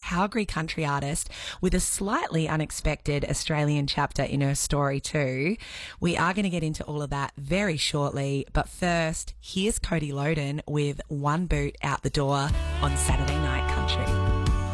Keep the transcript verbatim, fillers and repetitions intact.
Calgary country artist with a slightly unexpected Australian chapter in her story too. We are going to get into all of that very shortly, but first, here's Cody Loden with One Boot Out the Door on Saturday Night Country.